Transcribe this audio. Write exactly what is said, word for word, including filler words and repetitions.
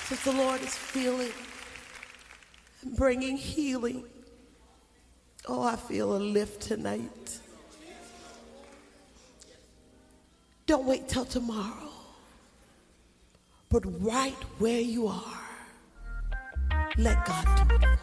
Since the Lord is feeling and bringing healing. Oh, I feel a lift tonight. Don't wait till tomorrow, but right where you are, let God do it.